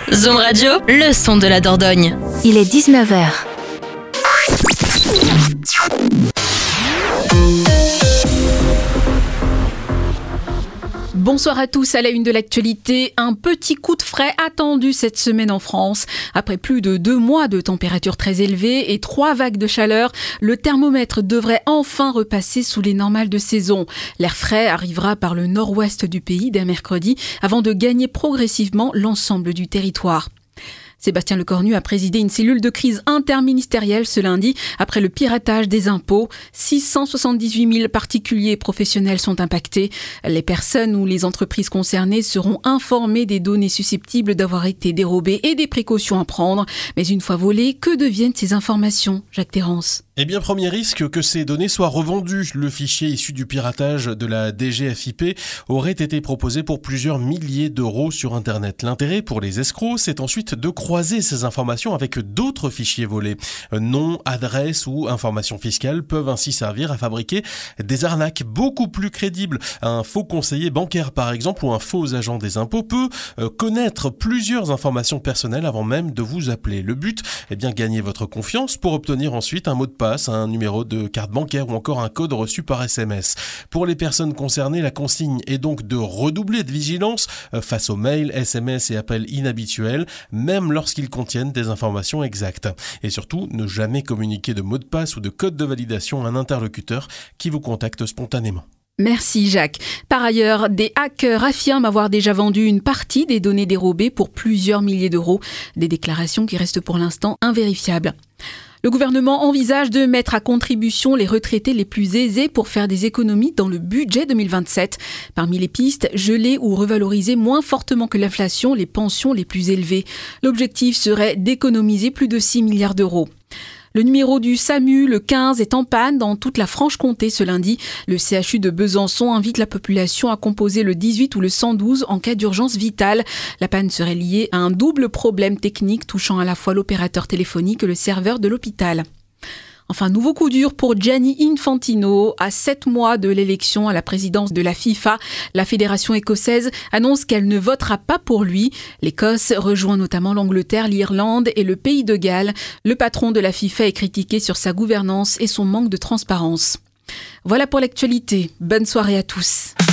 Zoom Radio, le son de la Dordogne. Il est 19h. Bonsoir à tous, à la une de l'actualité, un petit coup de frais attendu cette semaine en France. Après plus de 2 mois de températures très élevées et 3 vagues de chaleur, le thermomètre devrait enfin repasser sous les normales de saison. L'air frais arrivera par le nord-ouest du pays dès mercredi avant de gagner progressivement l'ensemble du territoire. Sébastien Lecornu a présidé une cellule de crise interministérielle ce lundi après le piratage des impôts. 678 000 particuliers et professionnels sont impactés. Les personnes ou les entreprises concernées seront informées des données susceptibles d'avoir été dérobées et des précautions à prendre. Mais une fois volées, que deviennent ces informations, Jacques Terrance ? Eh bien, premier risque que ces données soient revendues. Le fichier issu du piratage de la DGFiP aurait été proposé pour plusieurs milliers d'euros sur Internet. L'intérêt pour les escrocs, c'est ensuite de croiser ces informations avec d'autres fichiers volés. Nom, adresse ou informations fiscales peuvent ainsi servir à fabriquer des arnaques beaucoup plus crédibles. Un faux conseiller bancaire, par exemple, ou un faux agent des impôts peut connaître plusieurs informations personnelles avant même de vous appeler. Le but, gagner votre confiance pour obtenir ensuite un mot de passe, un numéro de carte bancaire ou encore un code reçu par SMS. Pour les personnes concernées, la consigne est donc de redoubler de vigilance face aux mails, SMS et appels inhabituels, même lorsqu'ils contiennent des informations exactes. Et surtout, ne jamais communiquer de mot de passe ou de code de validation à un interlocuteur qui vous contacte spontanément. Merci Jacques. Par ailleurs, des hackers affirment avoir déjà vendu une partie des données dérobées pour plusieurs milliers d'euros. Des déclarations qui restent pour l'instant invérifiables. Le gouvernement envisage de mettre à contribution les retraités les plus aisés pour faire des économies dans le budget 2027. Parmi les pistes, geler ou revaloriser moins fortement que l'inflation les pensions les plus élevées. L'objectif serait d'économiser plus de 6 milliards d'euros. Le numéro du SAMU, le 15, est en panne dans toute la Franche-Comté ce lundi. Le CHU de Besançon invite la population à composer le 18 ou le 112 en cas d'urgence vitale. La panne serait liée à un double problème technique touchant à la fois l'opérateur téléphonique et le serveur de l'hôpital. Enfin, nouveau coup dur pour Gianni Infantino. À 7 mois de l'élection à la présidence de la FIFA, la fédération écossaise annonce qu'elle ne votera pas pour lui. L'Écosse rejoint notamment l'Angleterre, l'Irlande et le Pays de Galles. Le patron de la FIFA est critiqué sur sa gouvernance et son manque de transparence. Voilà pour l'actualité. Bonne soirée à tous.